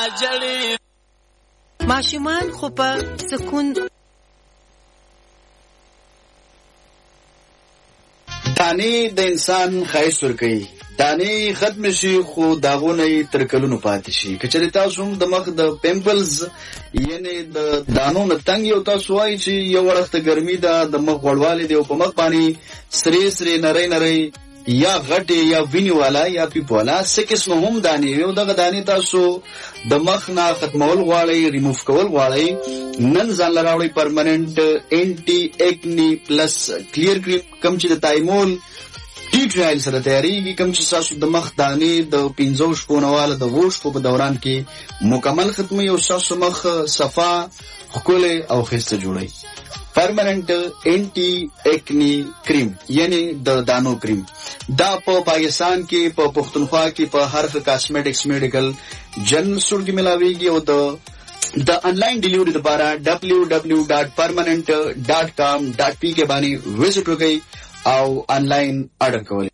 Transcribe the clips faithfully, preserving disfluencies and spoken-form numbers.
جړې ماشومان خو په سکون دانې د انسان ښایست ورکوي. دانې ختم شي خو داغونه یې تر کلونو پاتې شي. که چېرې تاسو هم د مخ د پیمپلز یعنې د دانو نه تنګ یو، تاسو وایي چې یو وړښته ګرمي ده، د مخ غوړوالی دی او په مخ باندې سرې سرې نری نری یا غټې یا وینې والا یا پیپ والا څه قسمه هم دانې وي، او دغه دانې تاسو د مخ نه ختمول غواړئ، ریموف کول غواړئ، نن ځان له راوړئ پرمننټ انټي ایکني پلس کلیر کریم، کوم چې د تایمول ټي ټرایل سره تیاریږي، کوم چې تاسو د مخ دانې د پنځو شپو نه واله د اوو شپو په دوران کې مکمل ختموي او ستاسو مخ صفا ښکلی او ښایسته جوړوي. پرمننٹ اینٹی ایکنی کریم یعنی د دانو کریم دا په پاکستان کې په پښتونخوا کې په هر کاسمیټکس میډیکل جنرل سټور کې ملاويږي او د د انلاین ډیلیوري لپاره ڈبلیو ڈبلیو ڈاٹ پرمننٹ ڈاٹ کام ڈاٹ پی کې باندې وزټ وکړئ او انلاین آرډر کوئ.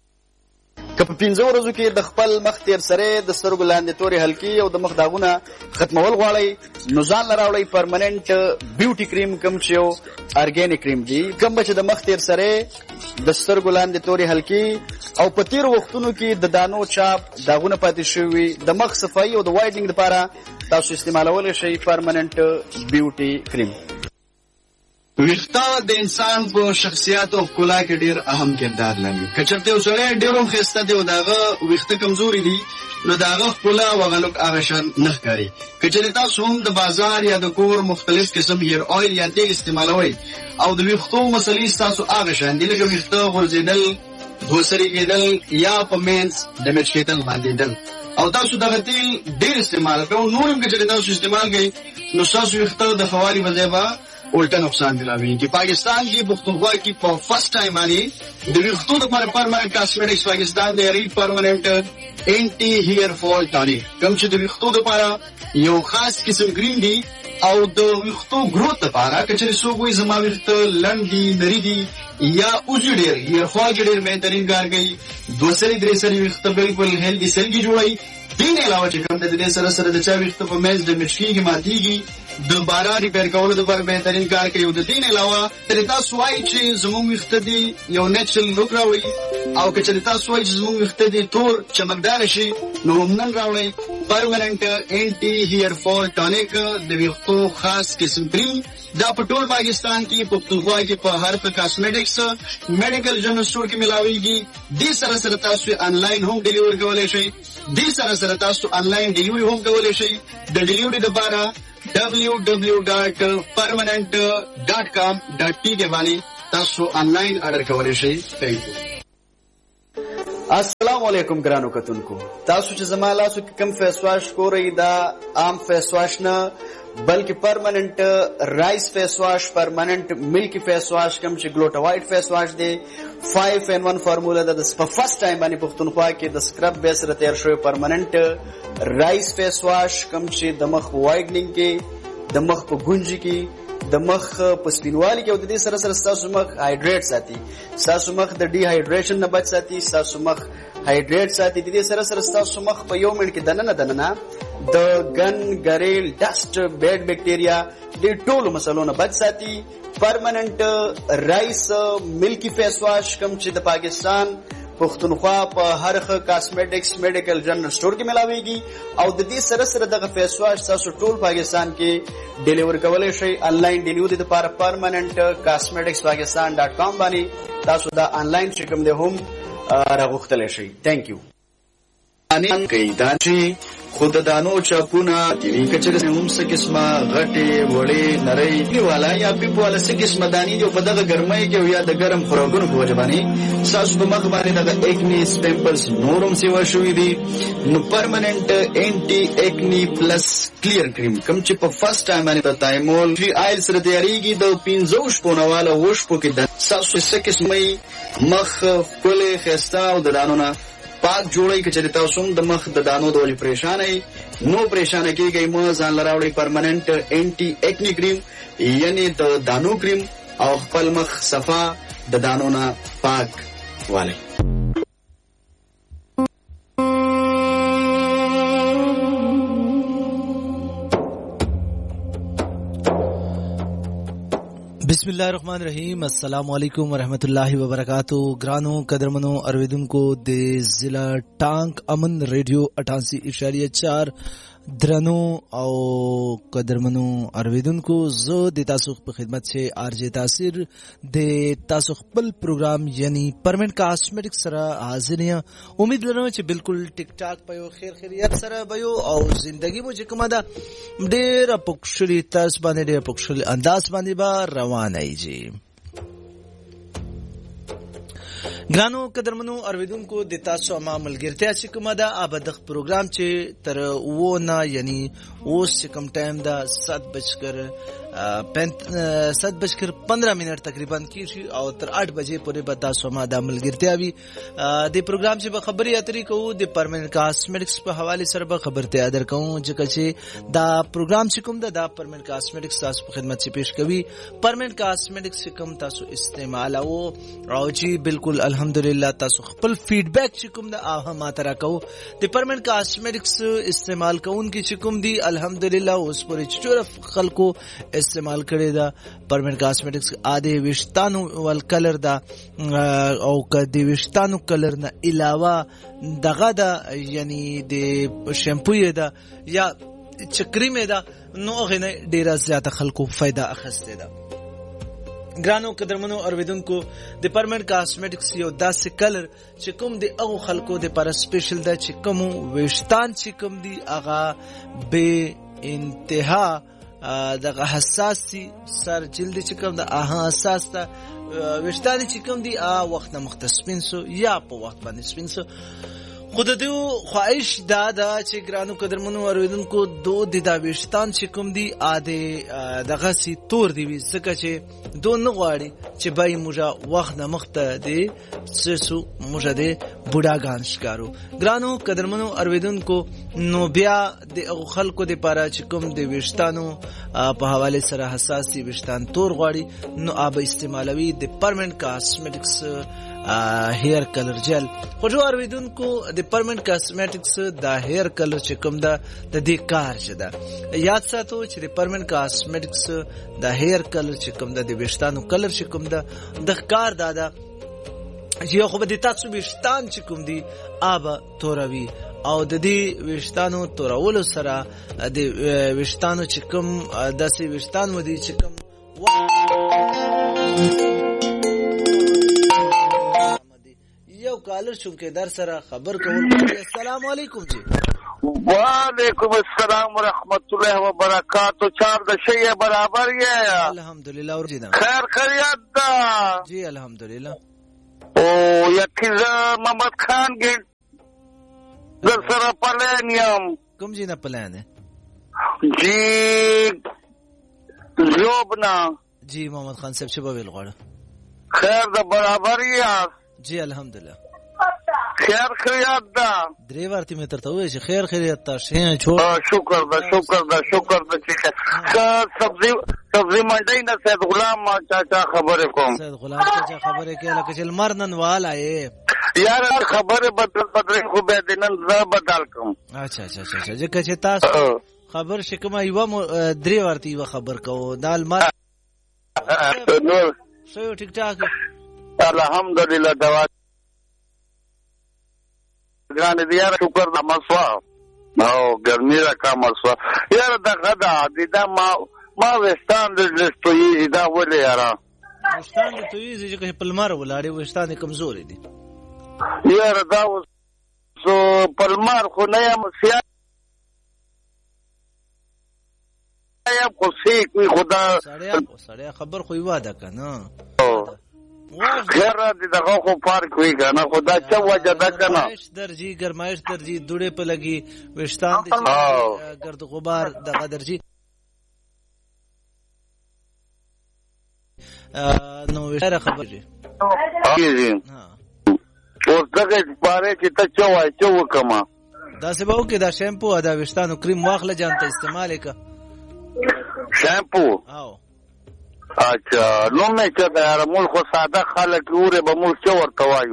که په پنځه ورځو کې د خپل مخ تیر سره د سترګو لاندې تورې حلقې او د مخ داغونه ختمول غواړئ نو ځان له راوړئ پرمننټ بیوټي کریم، کوم چې یو ارګینیک کریم دی، کوم به چې د مخ تیر سره د سترګو لاندې تورې حلقې او په تیرو وختونو کې د دانو چاپ داغونه پاتې شوي د مخ صفایي او د وایډنګ لپاره تاسو استعمالولی شئ پرمننټ بیوټي کریم. ویښته د انسان په شخصیت او ښکلا کې ډېر اهم کردار لري. که چېرته یو سړی ډېر هم ښایسته دی او د هغه ویښته کمزوري دي نو د هغه ښکلا او هغه لوک هغه شان نه ښکاري. که چېرې تاسو هم د بازار یا د کور مختلف قسم هیر آیل یا تیل استعمالوئ او د ویښتو مسلې ستاسو هغه شان دي لکه ویښته غورځېدل، دوسري کېدل یا په منځ ډیمیج کېدل باندېدل او تاسو دغه تیل ډېر استعمال کوئ او نور هم که چېرې تاسو استعمال کوئ نو ستاسو ویښته د ښه والي په ځای به الټا نقصان دلاویږي. پاکستان کې پښتونخوا کې په فرست ټایم باندې د ویښتو لپاره پرمننټ کاسمیټکس پاکستان دی ری پرمننټ انټي هیر فال ټانیک، کوم چې د ویښتو لپاره یو خاص قسم کریم دی او د ویښتو گروث لپاره که چېرې څوک وایي زما ویښته لنډ دي، نري دي یا اوږي ډېر هیر فال کې ډېر بهترین کار کوي، دوه سرې درې سرې ویښته بالکل هیلدي سلګي جوړوي. دې نه علاوه چې کوم د دې سره سره د چا ویښته په منځ ډیمیج کېږي، ماتېږي، دوباره ریپیر کولو لپاره بهترین کار کوي. او د دې نه علاوه ترې تاسو وایئ چې زموږ ویښته دي یو نیچرل لوک راوړي او که چېرې تاسو وایئ چې زموږ ویښته دي تور چمکداره شي نو نن راوړئ پرمننټ انټي هیر فال ټانیک د ویښتو خاص قسم کریم. دا په ټول پاکستان کې پښتونخوا کې په هر کاسمیټکس میډیکل جنرل سټور کې ملاويږي. دې سره سره تاسو آنلاین هم ډیلیور کولی شئ، دې سره سره تاسو آنلاین ډیلیوري هم کولی شئ. د ډیلیوري لپاره ڈبلیو ڈبلیو ڈاٹ پرمننٹ ڈاٹ کام ڈاٹ پی کې باندې تاسو آنلاین آرډر کولی شئ. تھینک یو. السلام علیکم ګرانو کتونکو، تاسو چې زما لاسو کې کوم فیس واش ګورئ دا عام فیس واش نه بلکې پرمننٹ رائس فیس واش، پرمننٹ ملکی فیس واش کوم چې ګلوټاوایډ فیس واش دی، فایو ان ون فارمولا ده. په فرست ټایم باندې پښتونخوا کې د سکرب بیس سره تیار شوی پرمننٹ رائس فیس واش کوم چې د مخ وایډنینګ کې، د مخ په ګونجي کې، د مخ په سپینوالي کې او د دې سره سره ستاسو مخ هایډریټ ساتي، ستاسو مخ د ډي هایډریشن نه بچ ساتي، ستاسو مخ هایډریټ ساتي. د دې سره سره ستاسو مخ په یو منټ کې دننه دننه د ګن، ګریل، ډسټ، بیډ بیکټیریا د ټولو مسلو نه بچ ساتي. پرمننٹ رائس ملکی فیس واش کوم چې د پاکستان پښتونخوا په هر کاسمیټکس میډیکل جنرل سټور کې ملاويږي او د دې سره سره دغه فیس واش تاسو ټول پاکستان کې ډیلیور کولی شئ. آنلاین ډیلیوري لپاره پرمننٹ کاسمیټکس پاکستان ډاٹ کام باندې تاسو دا آنلاین چې کوم دی هم راغوښتلی شئ. تھینک یو. انان کوي دا چې خود دانو چاپونه دي که چېرې هم څه قسمه غټې وړې نرۍ والا یا پیپ والا څه قسمه دانې دي او په دغه ګرمۍ کې او یا د ګرم خوراکونو په وجه باندې ستاسو په مخ باندې دغه ایکنیز پیمپلز نور هم سیوا شوي دي نو پرمننٹ انټي ایکني پلس کلیر کریم کوم چې په فرست ټایم باندې د تایمول ټي آیل سره تیاریږي د پنځو شپو نه واله اوو شپو کې د ستاسو څه قسمه مخ ښکلی ښایسته او د دانو نه پاک جوړی. که چېرې تاسو هم د مخ د دانو د ولې پریشانئ نو پریشانه کېږئ مه، ځان له راوړئ پرمننٹ انټي ایکني کریم یعنې د دانو کریم او خپل مخ صفا د دانو نه پاک والی. بسم الله الرحمن الرحیم. السلام علیکم ورحمۃ اللہ وبرکاتہ. ګرانو قدرمنو اوریدونکو د ضلع ټانک امن ریډیو اٹھاسی اشاریه چار درنو او قدرمنو اوریدونکو زه د تاسو په خدمت کې ارجه تاثیر د تاسو خپل پروګرام یعنی پرمنٹ کاسمیټک سره حاضر یم. امید لرم چې بالکل ټیک ټاک په یو خیر خیریت سره بيو او ژوندۍ مو چې کومه ده ډېر پکشلی تاسو باندې ډېر پکشلی انداز باندې با روانه ایږي. ګرانو قدرمنو اوریدونکو د تاسو ما ملګرتیا چې کومه ده ابدغ پروګرام چې تر وونه یعنی اوس چې کوم ټایم ده سات بجکر سات بجکر پندرہ منٹ تقریبا کیږي او تر آٹھ بجې پورې به تاسو ما د ملګرتیا وي د پروګرام چې به خبري اترې کوو د پرمنٹ کاسمیټکس په حواله سره به خبرتیا درکوم چې دا پروګرام چې کوم ده دا پرمنٹ کاسمیټکس تاسو په خدمت کې پیش کوي. پرمنٹ کاسمیټکس کوم تاسو استعمال او او چې بالکل الحمدلله تاسو خپل فیډبیک چې کوم ده هغه ما ترا کو د پرمنٹ کاسمیټکس استعمال کوونکي چې کوم دي الحمدلله اوس پورې چې خلکو استعمال کړي دا پرمنٹ کاسمیټکس اده وشتانو ول کلر دا او کدی وشتانو کلر نه علاوه دغه دا یعنی د شیمپو دا یا چکریم دا نو غنه ډیره زیاته خلکو فائدہ اخسته ده. ګرانو قدرمنو اوریدونکو د پرمنٹ کاسمیټکس یو داسې کلر چې کوم دی او خلکو د پر سپیشل دا چې کوم وشتان چې کوم دی هغه به انتها دغه حساس سر جلد چې کوم د اها حساس ته وشتان چې کوم دی ا وخت مختصبین سو یا په وخت باندې سپین سو خود دیو خواهش دا دا چې ګرانو قدرمنو اوریدونکو دو د دا وشتان چې کوم دی اده دغه سی تور دی ځکه چې دو نه غواړي چې بای موږ وخت نه مخته دی سسو موږ دی بوډاګان شکارو. ګرانو قدرمنو اوریدونکو نو بیا د خلکو د پاره چې کوم د وشتانو په حواله سره حساس دي وشتان تور غواړي نو اب استعمالوي د پرمنٹ کاسمیټکس هیر کلر جل. خو جو اوریدونکو د پرمنٹ کاسمیټکس دا هیر کلر چې کوم دا د دې کار چې دا یاد ساتو چې د پرمنٹ کاسمیټکس دا هیر کلر چې کوم دا د وشتانو کلر چې کوم دا د کار دا دا یو خو به د تاسو وشتان چې کوم دی آب توروي او د دې وشتانو تورولو سره د وشتانو چې کوم داسې وشتان مو دي چې کوم یو کالر چونکه در سره خبر کول. السلام علیکم جی. وعلیکم السلام ورحمۃ اللہ وبرکاتہ. چار دشیه برابر یہ الحمدللہ اور جی خیر خیریت دا جی الحمدللہ. او یکیز محمد خان گی در سره پلان یم. کوم جی نه پلان ہے جی زوبنا جی محمد خان صاحب شباب الغړ خیر دا برابر یا جی الحمدللہ خیر خیریت دا درې ورته مې ترته وې چې خیر خیریت تاسو چھوڑ شکر دا شکر دا شکر دا چې سبزی سبزی منډی نه سید غلام چاچا خبره کوم. سید غلام چاچا خبره کوي لکه چې مرنن والا یې یار خبره بدل بدل خو به دینن ز بدل کوم. اچھا اچھا اچھا ځکه چې تاسو خبر شکما یو درې ورته یو خبر کو دال مر نور سو ټیک ټاک الحمدللہ دوا ګران دي یار شکر د مسوا او ګرمي را کا مسوا یار د غدا د ما ما وستان د لستوي دا ولې یار وستان د توي چې په لمر ولاړې وستان کمزوري دي یار دا سو پلمار خو نه یم سیا یم خو سی کوي خدا سړیا سړیا خبر خو واده کنه خیر دې دغه خو پارک وی کنه خدا چا وجه دا کنه گرمایش درجی گرمایش درجی دوړې په لګي وشتان دي ګرد غبار دغه درجی نو وشره خبرې ها او دغه باره چې ته چا وای چې وکما دا سبا وکي دا شیمپو دا وشتانو کریم واخله جانته استعمال کا شیمپو او اچھا نو مې چې دا یار مول خو ساده خلک وره به مول څو ورته وایو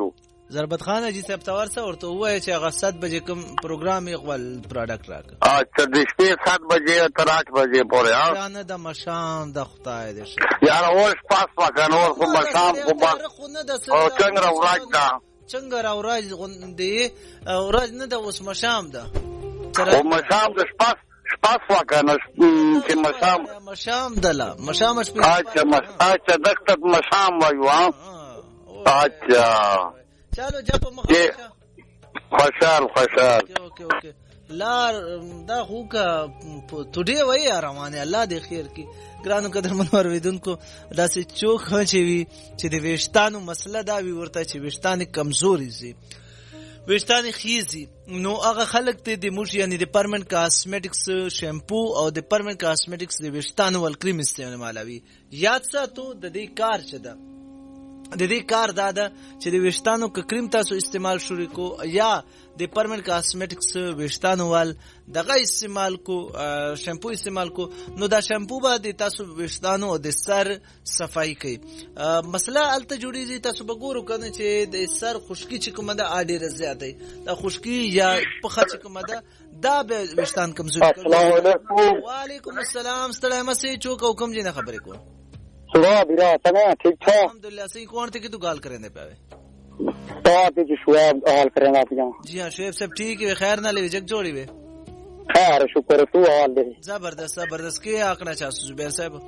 ضربت خان حاجي صاحب ته ورسه ورته ووایه چې هغه سات بجې کوم پروګرام یې خپل پروډکټ راکړه. اچھا د شپې سات بجې تر آټ بجې پورې ها نه د مشام د خدای دې شه یار اوس پاس وکړ نور خو مشام خو بس او څنګه وراج دا څنګه راوراج غوندې وراج نه د اوس مشام ده او مشام د شپاس شپاس وکړ نو چې مشام مشام دلا مشام شپې اچھا اچھا دغه مشام وایو ها اچھا چلو جا په مخه خوشحال خوشحال اوکې اوکې لار دا خو کا ټوډے وای روانه الله دې خیر کی ګرانو قدرمنو اوریدونکو دا سې چوک هچې وي چې د ویشتانو مسله دا وی ورته چې ویشتان کمزوري سي ویشتان خيزي نو هغه خلک ته د موش یعنی د پرمننت کاسمیټکس شیمپو او د پرمننت کاسمیټکس د ویشتانو ول کریم استعمالوي. یاد ساتو د دې کار چدا د دې کار دا ده چې د ویشتانو ک کریم تاسو استعمال شروع کو یا د پرمننت کاسمیټکس ویشتانو ول دغه استعمال کو شیمپو استعمال کو نو دا شیمپو به د تاسو ویشتانو او د سر صفائی کوي. مسله الته جوړیږي تاسو وګورو کنه چې د سر خشکی چې کومه ده اډیر زیاتې دا خشکی یا پخه چې کومه ده دا به ویشتان کمزوري کوي. السلام علیکم. وعلیکم السلام. ستړی مسې چوک او کوم جنه خبرې کو सुबह बिरा तने ठीक था अल्हम्दुलिल्लाह सही कौन थे कि तू गाल करेंगे पे तो आप जी शुएब हाल करेंगे आप यहां जी हां शुएब सब ठीक है खैर ना ले जग जोड़ी वे खैर शुक्र तू हाल दे जबरदस्त जबरदस्त के आंकड़ा चाह जुबैर साहब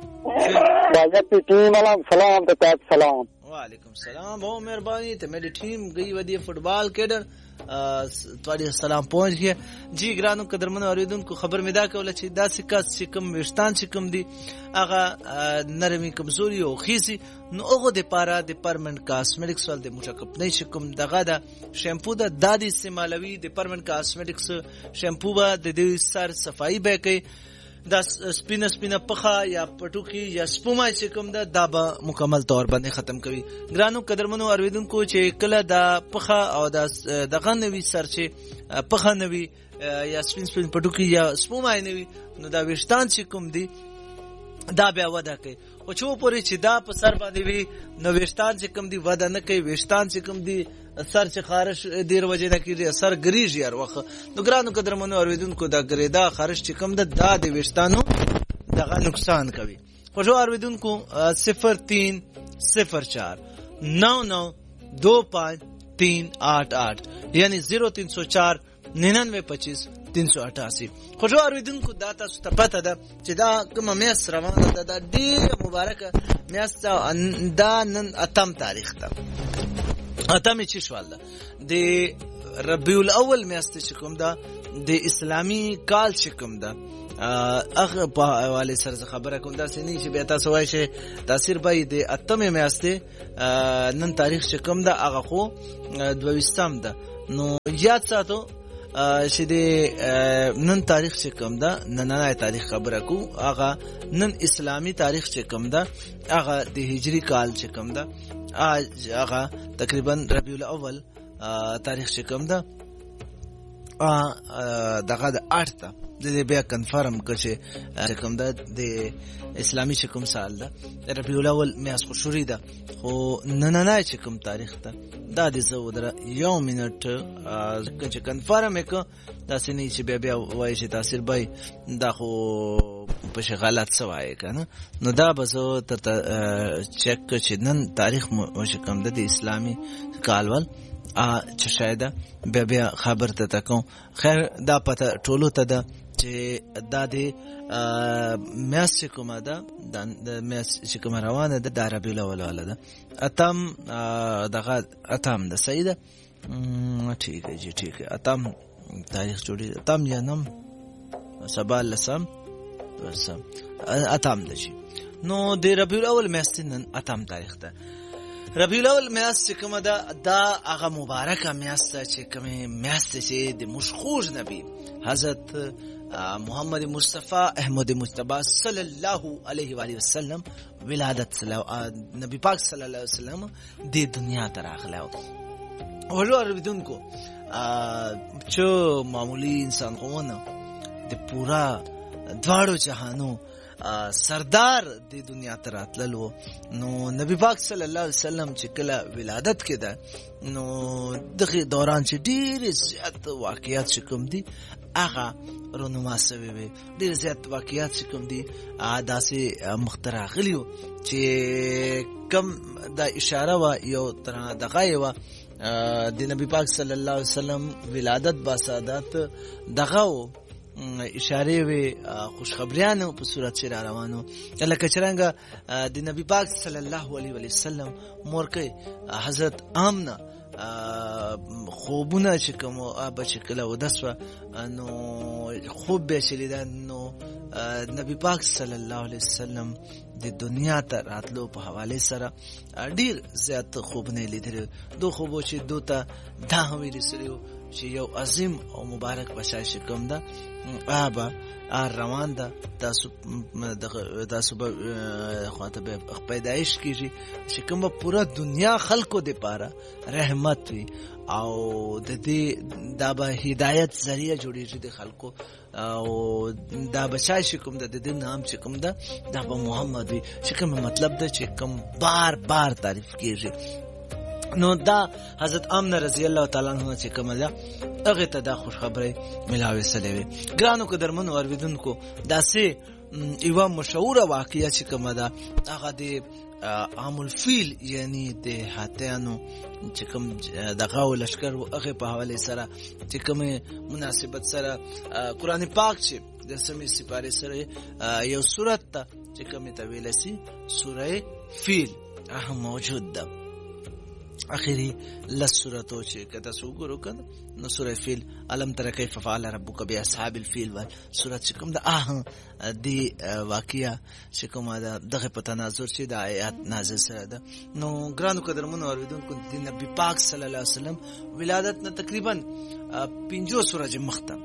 बाजत की टीम वाला सलाम तो पैक सलाम वालेकुम सलाम बहुत मेहरबानी ते मेरी टीम गई वदी फुटबॉल केडर ਤੁਹਾਡੇ سلام پہنچ گیا جی ګرانو قدرمنو اوریدونکو خبر مې دا کوله چې دا سکاس چې کوم وشتان چې کوم دي هغه نرمي کمزوري او خيسي نو هغه د پاره د پرمننت کاسمیټکس ول د مشکپ نه چې کوم دغه دا شیمپو دا دادي استعمالوي د پرمننت کاسمیټکس شیمپو به د دې سر صفائی به کوي دا سپینه سپینه پخه یا پټوکی یا سپومای چې کوم ده دا به مکمل طور باندې ختم کوي. ګرانو قدرمنو اوریدونکو چې کله دا پخه او دا دغه نوی سر چې پخه نوی یا سپین سپین پټوکی یا سپومای نوی نو دا وشتان چې کوم دي دا بیا ودا کوي. او چې پورې چې دا په سر باندې وي نو وشتان چې کوم دي ودا نه کوي. وشتان چې کوم دي سر چې خارش ډیر وجه نه کیږي سر ګریږي هر وخت. نو ګرانو قدرمنو اوریدونکو دا ګریدا خارش چې کوم ده دا د وشتانو دغه نقصان کوي. خو جو اوریدونکو صفر تین صفر چار نو نو دو پانچ تین آٹھ آٹھ یعنی زیرو تین سو چار ننانوے پچیس تین سو اٹھاسی. خو جو اوریدونکو دا تاسو ته پته ده چې دا کومه میاشت روانه ده دا ډیره مبارکه میاشت دا نن اتم تاریخ ده اتمه چې شوال ده د ربیع الاول میاشت چې کوم ده د اسلامی کال چې کوم ده اغه په حواله سره خبره کوم دا سني چې به تاسو وایي چې تاثیر به د اتمه میاشت نن تاریخ چې کوم ده هغه خو دویستم ده. نو یاد ساتو چې د نن تاریخ چې کوم ده نن نه تاریخ خبره کو هغه نن اسلامی تاریخ چې کوم ده هغه د هجری کال چې کوم ده هغه تقریبا ربیع الاول تاریخ چې کوم ده دغه د آټ ته د بیا کنفرم کړي چې کوم ده د اسلامی چې کوم سال ده ربیع الاول میاشت خو شوري ده خو نن نه چې کوم تاریخ ته دا د زو در یو منټ چې کنفرم وکړه دا سني چې بیا بیا وایي چې تاثیر به دا خو په شغالات سوای کنه. نو دا به زه تر چک چې نن تاریخ مو چې کوم ده د اسلامی کالول چې شاید بیا بیا خبر ته تکو. خیر دا پته ټولو ته ده چې دا د میاشت کومه ده د میاشت چې کومه روانه ده د ربیع الاول والا ده اتم دغه اتم ده صحیح ده ٹھیک ہے جی ٹھیک ہے اتم تاریخ جوړی اتم جنم سبا لسم ورسم اتم ده شي. نو د ربیع الاول میاشت نن اتم تاریخ ده. ربیع الاول میاشت کومه ده دا هغه مبارکه میاشت چې کومه میاشت چې د مشخوج نبی حضرت محمد مصطفی احمد مجتبی صلی الله علیه و آله وسلم ولادت نبی پاک صلی الله علیه وسلم د دنیا ته راغله. ورور بدونکو چې معمولی انسان خو نه د پورا دواړو جهانو سردار د دنیا ته راتللو. نو نبی پاک صلی الله علیه وسلم چې کله ولادت کېده نو دغه دوران چې ډېر زیات واقعیات چې کوم دي هغه رونما سوي وي. ډېر زیات واقعیات چې کوم دي داسې مخته راغلي وو چې کم دا اشاره وه یو دغه یې وه د نبی پاک صلی الله علیه وسلم ولادت باسعادت دغه و اشاره وی خوشخبریانو په صورت چې را روانو. لکه څنګه د نبی پاک صلی الله علیه وسلم مورکه حضرت آمنه خوبونه چې کوم بچ کله ودسوه نو خوب به شلیدان نو نبی پاک صلی الله علیه وسلم د دنیا ته راتلو په حواله سره ډیر زیات خوبونه لیدل. دو خوبو چې دوته دا هم رسېلو چې یو عظیم او مبارک بشای شکم ده آبا روان ده تاسو تاسو به خواته به پیدایش کیږي چې کومه پورا دنیا خلکو د پاره رحمت وي او د دې دا به هدایت ذریعہ جوړیږي د خلکو او دا بچای چې کوم د دې نام چې کوم ده دا به محمد وي چې کوم مطلب ده چې کوم بار بار تعریف کیږي. نو دا حضرت آمنه رضی الله تعالی عنها چې کوم ده هغه ته دا خوش خبره ملاوي سلوي. ګرانو قدرمنو اوریدونکو داسې یو مشهور واقعیا چې کوم ده هغه د عام الفیل یعنی د هاتیانو چې کوم دغه ولشکر هغه په حواله سره چې کوم مناسبت سره قران پاک چې د سمې سپاره سره یو سورته ته چې کوم ته ویل شي سوره فیل هغه موجود ده. اخیری لس سورتو چې کته سوګورو کنه نو سوره فیل علم تر کیف فعل ربک باصحاب الفیل و سورت کوم د اه دی واقعیا چې کومه دغه په تناظر چې د آیات نازل سره ده. نو ګرانو قدرمنو اوریدونکو د نبی پاک صلی الله علیه وسلم ولادت نه تقریبا پنځو سورج مخته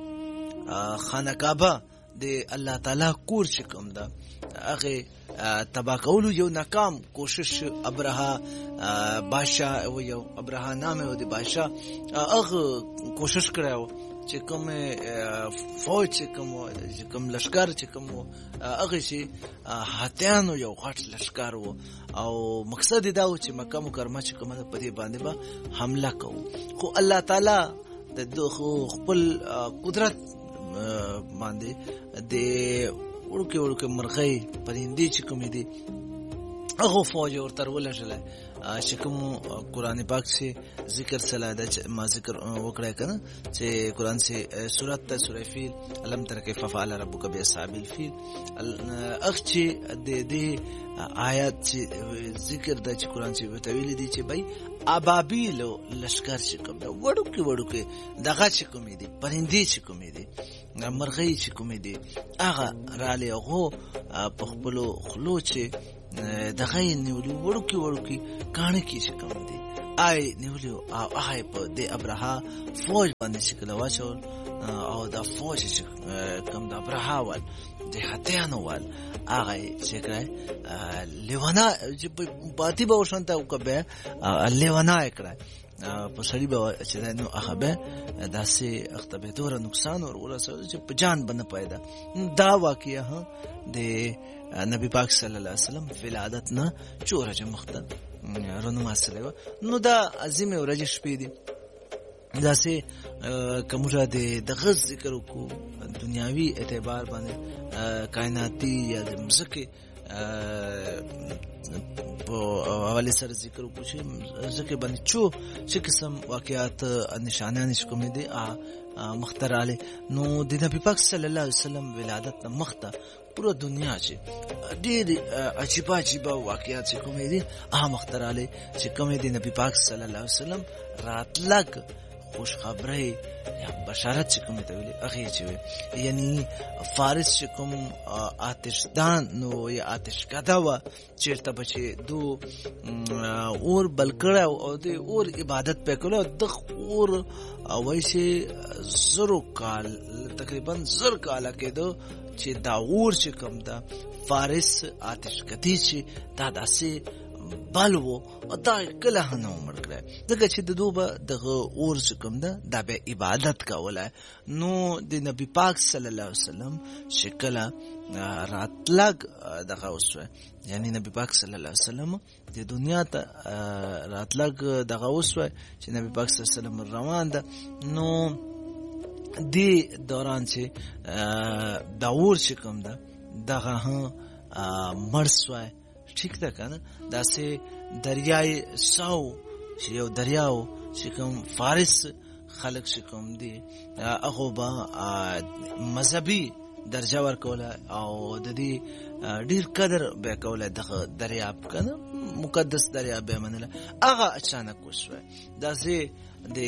خانه کعبه د الله تعالی کور چې کوم ده هغه تبا کولو یو ناکام کوشش ابرها بادشاہ و یو ابرها نامه و د بادشاہ هغه کوشش کړو چې کوم فوج چې کوم چې کوم لشکر چې کوم هغه شي هاتیانو یو غټ لشکر و او مقصد دا و چې مکه مکرمه چې کومه په دې باندې به حمله کوو. خو الله تعالی د خپل قدرت باندې د ورکه ورکه مرغۍ پرندې چې کومې دي هغه فوج ورته ولژله چې کوم قرآن پاک سے ذکر سلا د ما ذکر وکړای کنه چې قرآن سے سورۃ ته سورہ فیل علم تر کیف فعل ربک باصحاب الفیل اخچی د دې آیات ذکر د چې قرآن سے وتویل دي چې بای ابابیل لشکر چې کوم وړو کې وړو کې دغه چې کومې دي پرندې چې کومې دي مرغۍ چې کومې دي هغه رالی هغه په خپل خلو چې دغه نیولو وړو کې وړو کې کانه کې چې کوم دي آی نیولو او هغه په د ابرها فوج باندې چې کله واچول او دا فوج چې کوم د ابرها ول د هاتیانو ول هغه چې کړه لیوانا چې پاتې به ورشنته وکبه لیوانا کړه په سړي به چې نو هغه به داسې اختبه دور نقصان اور ورسره چې په جان باندې پیدا. دا واقعیا ها د نبی پاک صلی الله علیه وسلم ولادت نه چورجه مخته رونما سره. نو دا عظیم ورځ شپې دي داسې کومه د دغه ذکر کو دنیاوی اعتبار باندې کائناتی یا د مزکه په حواله سره ذکر وکړي ځکه باندې چې چې قسم واقعات نشانه کومې دي مختراله. نو د نبی پاک صلی الله علیه وسلم ولادت مخته پورا دنیا چې ډېر عجیب عجیب واقعات کومې دي هغه مختراله چې کومې دي نبی پاک صلی الله علیه وسلم راتلک خوش خبره یا بشارت چې کومه ته ویلي هغه چې وي یعنی فارس چې کوم آتشدان نو یا آتشکده و چیرته بچي دو اور بلکړه او د اور عبادت پکړه د اور وایسي زرو کال تقریبا زر کال کېدو چې دا اور چې کوم دا فارس آتشکدي چې دا داسې بل وو دا کله نه عمر کړه دغه چې د دوبه دغه اور چې کوم ده د به عبادت کوله نو د نبی پاک صلی الله علیه وسلم شکل راتلګ دغه اوسه یعنی نبی پاک صلی الله علیه وسلم د دنیا ته راتلګ دغه اوسه چې نبی پاک صلی الله علیه وسلم روان ده نو دی دوران چې د اور چې کوم ده دغه ها مرسوه ٹھیک ده کنه داسې دریای ساو چې یو دریاو چې کوم فارس خلق چې کوم دي هغه به مذهبي درجه ورکوله او د دې ډیر قدر به کوله دغه دریاب کنه مقدس دریاب به منله هغه اچانک وشوه داسې د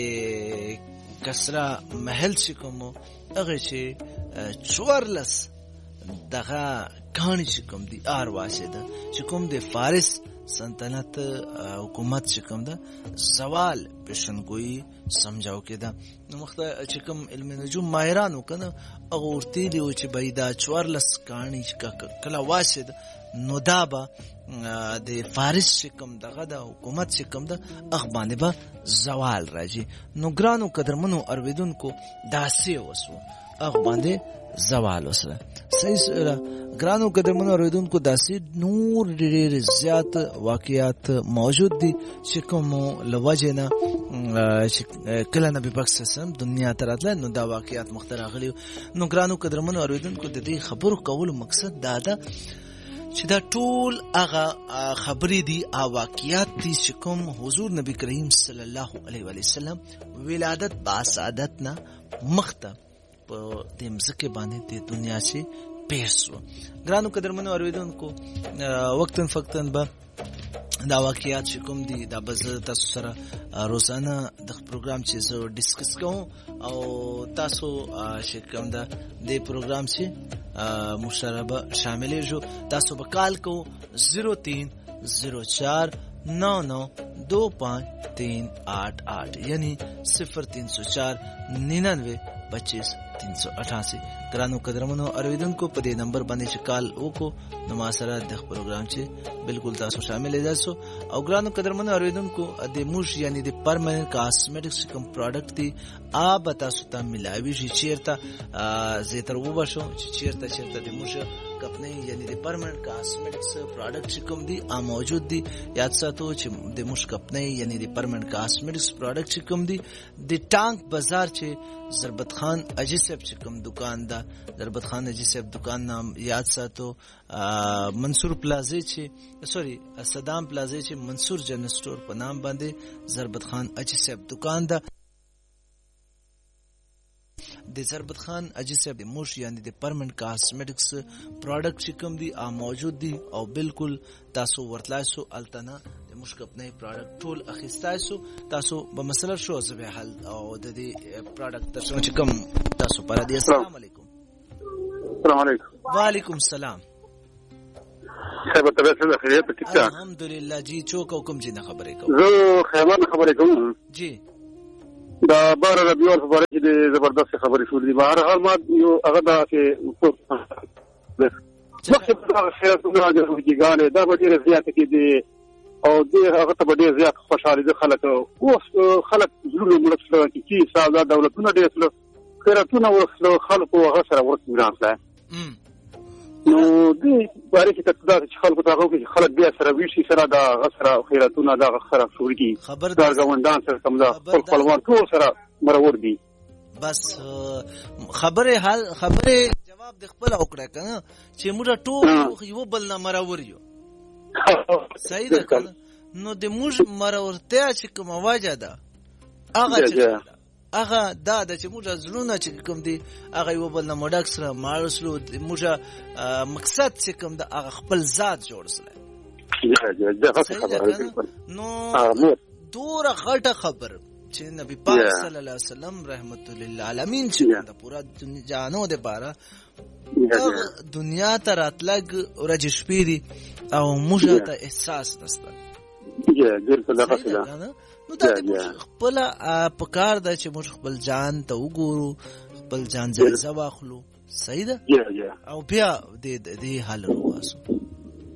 کسرا محل چې کوم هغه چې چورلس دغه کہانی چې کوم دی آر واسه ده چې کوم د فارس سلطنت حکومت چې کوم ده زوال پېشنګوئی سمجھاو کې ده نو مخته چې کوم علم نجوم ماهران وکنه هغه ورته دی چې بيدا چورلس کہانی چې کله واسه ده نو دا به د فارس چې کوم دغه د حکومت چې کوم ده اخ باندې به زوال راځي نو ګرانو قدرمنو اوریدونکو داسې وسو اخ باندې زوال وسره صحیح سره ګرانو قدرمنو اوریدونکو داسې نور ډېر زیات واقعیات موجود دي چې کوم لوجنه کله نبی پاک صلی الله علیه وسلم دنیا ته راتله نو دا واقعیات مختره غلي نو ګرانو قدرمنو اوریدونکو د دې خبرو کول مقصد دا ده چې دا ټول هغه خبرې دي او واقعیات دي چې کوم حضور نبی کریم صلی الله علیه و سلم ولادت با سعادت نه مخته په دې مزکه باندې د دنیا شي پیسو ګرانو قدرمنو اوریدونکو وقتن فقتن به دا واقعیات چې کوم دي دا بز تاسو سره روزانه د پروګرام چې زه ډیسکس کوم او تاسو چې کوم دا د پروګرام چې مشاربه شامل شو تاسو به کال کو زیرو تین زیرو چار نو نو دو پانچ تین آٹھ آٹھ یعنی صفر تین سو چار ننانوے پچیس تین سو اٹھاسی ګرانو قدرمنو اوریدونکو په دې نمبر باندې چې کال وکړو نو ما سره د پروګرام چې بالکل تاسو شامل یاست او ګرانو قدرمنو اوریدونکو د موش یعنی د پرمننت کاسمیټکس کوم پروډکټ دی آب تاسو ته ملاوي شي چیرته زه تر و بشو چې چیرته چیرته د موش کپنه یعنی د پرمننت کاسمیټکس پروډکټ کوم دی ا موجود دی یاد ساتو چې د موش کپنه یعنی د پرمننت کاسمیټکس پروډکټ کوم دی د ټانک بازار چې ضربت خان اجي صاحب چې کوم دکان دا ضربت خان اجي صاحب دکان نام یاد ساتو منصور پلازا چې سوري صدام پلازا چې منصور جنرل سٹور په نام باندې ضربت خان اجي صاحب دکان دا د ضربت خان اجي صاحب د موش یعنی د پرمننت کاسمیټکس پروډکټ چې کوم دی ا موجود دی او بالکل تاسو ورتلای سو التنا د مشک خپل پروډکټ ټول اخیستای سو تاسو به مسله شو زبه حل او د دې پروډکټ تاسو چې کوم تاسو پر دې السلام علیکم السلام علیکم وعلیکم السلام صاحب ته څه خیریت ټیک ټاک الحمدلله جی چوک او کوم جن خبرې کوم زه خیمه خبرې کوم جی دا بار ربيع او خبرې چې زبردست خبرې شو دي بهر حال ما یو هغه دا چې مخکې دا خیراتونه راځي ګانې دا به ډېر زیات کې دي او دې هغه ته ډېر زیات خوشاله دي خلک اوس خلک زړه مړ شو چې ساده دولتونه ډېر سره خیراتونه ورسره خلکو هغه سره ورسره نو دې باره کې تاسو دا چې خلکو ته هغه خلک بیا سره ویشي سره دا غسره خیراتونه دا غسره شوري خبردار غوندان سره سم دا خپلوان ټول سره مرور دي بس خبره حال خبره جواب د خپل وکړه کنه چې موږ ټول یو بل نه مرور یو صحیح ده کنه نو د موږ مرورتیا چې کوم واجه ده هغه چې هغه دا د چې موږ زړونه چې کوم دي هغه یو بل نه مډک سره مارسلو موږ مقصد چې کوم د هغه خپل ذات جوړ سره نو دوره غټه خبر چې نبی پاک صلی الله علیه وسلم رحمت للعالمین چې د پورا جانو د بارا دنیا ته راتلګ ورځ شپې دي او موږ ته احساس نشته یا ګر څه ده نو دا د خپل په کار ده چې موږ خپل جان ته وګورو خپل جان ځای واخلو صحیح ده او بیا د دې حل واسو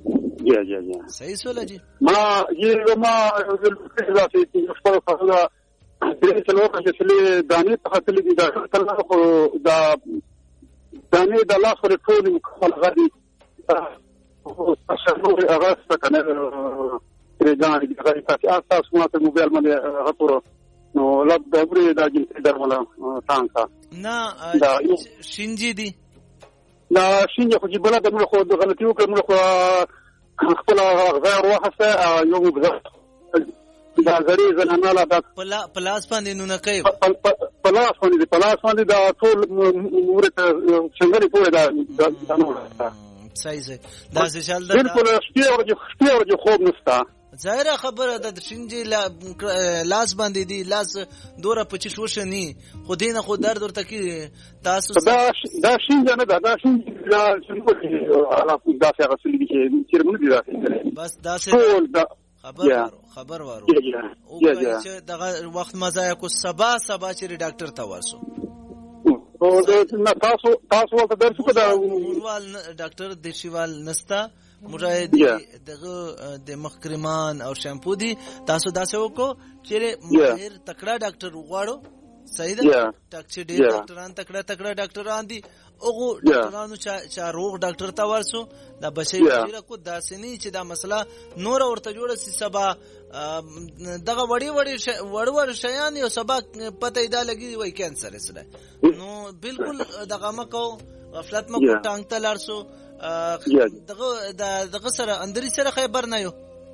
جی جی جی صحیح سوال جی ما یې ما دا چې خپل فصله درې څلور چې دانې په خاطر دي دا کله خو دا دانې د لاس پر ټول مکمل غدي او تاسو هغه څه کنه رجان دي هغه تاسو تاسو ماته موبایل باندې غوړو نو لږ د غوړي د جنسي درمل تانکا نه شینجی دي لا شینجی خو جبله د موږ خو د غلطي وکړه موږ خو خپل غیر واخسته یو غزه دا غری زنانه لا د پلاس باندې نو نه کوي پلاس باندې پلاس باندې دا ټول مورته څنګه پوره دا نو صحیح صحیح دا څه چل دا بالکل شپې ورځې شپې ورځې خوب نشته ظاهره خبره ده شینجی لاس باندې دي لاس دوره پچیش وشني خو دینه خو درد ورته کی تاسو دا دا شینجی نه دا دا شینجی دا څنګه علاوه دا څه غسل دي چې موږ دي دا بس دا څه خبر وارو خبر وارو او چې دغه وخت مزه کو سبا سبا چې ډاکټر ته ورسو او دا تاسو تاسو ته درڅ کو دا ول ډاکټر دیشیوال نستا مجاهد دغه د مخکرمان او شامپو دي تاسو داسې وکړو چې ماهر تکړه ډاکټر وغواړو صحیح ده ډاکټر ډیر ډاکټران تکړه تکړه ډاکټران دي او ډاکټرانو چې روغ ډاکټر ته ورسو دا بشي ډیره کو داسې نه چې دا مسله نور ورته جوړه سي سبا دغه وړي وړي وړ وړ شیان یو سبا پته ایدا لګي وای کینسر سره نو بالکل دغه مکو غفلت مکو ټانګ ته لارسو دغه دغه سره اندري سره خبر نه یو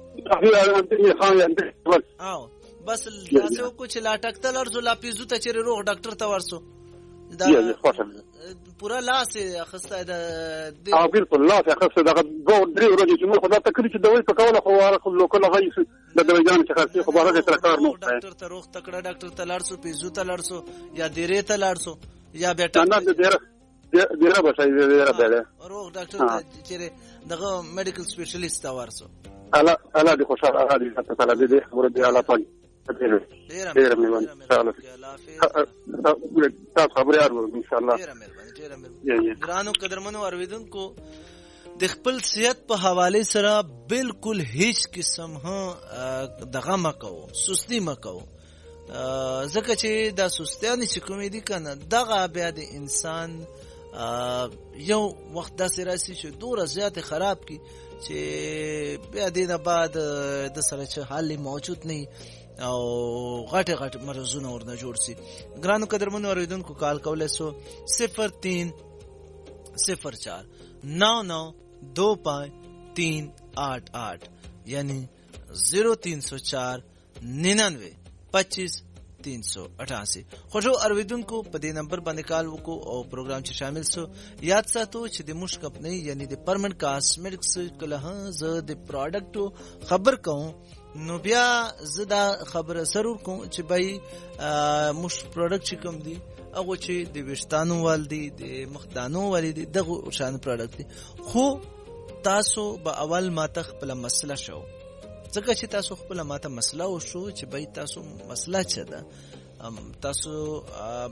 او بس تاسو کو چې لا ټکتل ارزو لا پیزو ته چیرې روغ ډاکټر ته ورسو دا پورا لاس اخسته ده او بالکل لاس اخسته ده دوه درې ورځې چې موږ خدای ته کړی چې دوی په کوله خو ورکو لوکل غي د دوی جان چې خاصه خبره ده تر کار نو ډاکټر ته روغ تکړه ډاکټر ته لارسو پیزو ته لارسو یا دیره ته لارسو یا بیٹا نه دیره دیره بشای دیره ده روغ ډاکټر ته چیرې دغه میډیکل سپیشلیست ته ورسو الا الا دي خوشاله الا دي تعالی دې خبره دی الا پانی ډیر ډیر مهرباني تاسو خبرې اورو ان شاء الله ډیر مهرباني ډیر مهرباني ګرانو قدرمنو اوریدونکو د خپل صحت په حواله سره بالکل هیڅ قسم ها دغه مکو سستی مکو ځکه چې دا سستیانی چې کومې دي کنه دغه بیا د انسان یو وخت داسې راسي چې دوره زیات خراب کی چې بیا دینه بعد د سره چې حل موجود نه او غټه غټه مرزونه ورنه جوړ سي ګرانو قدرمنو اوریدونکو کال کولای سو صفر تین صفر چار نو نو دو پانچ تین آٹھ آٹھ یعنی زیرو تین سو چار ننانوے پچیس تین سو اٹھاسی خوشو اوریدونکو په دې نمبر باندې کال وکړو او پروګرام چې شامل سو یاد ساتو چې د مشک خپنه یعنی د پرمنټ کاسمیټکس کله زه د پروډکټ خبر کوم نو بیا زدا خبره سرور کوم چې بای مش پروډکټ چې کوم دي هغه چې د وشتانو والدي د مخدانو والدي دغه شان پروډکټ دي خو تاسو به اول ماته خپل مسله شو ځکه چې تاسو خپل ماته مسله او شو چې بای تاسو مسله چه ده تاسو